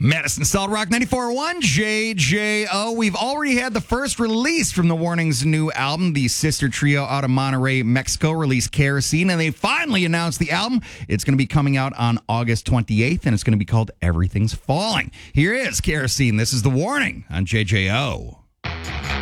Madison Solid Rock 94.1 JJO. We've already had the first release from The Warning's new album. The sister trio out of Monterrey, Mexico released Kerosene, and they finally announced the album. It's going to be coming out on August 28th, and it's going to be called Everything's Falling. Here is Kerosene. This is The Warning on JJO.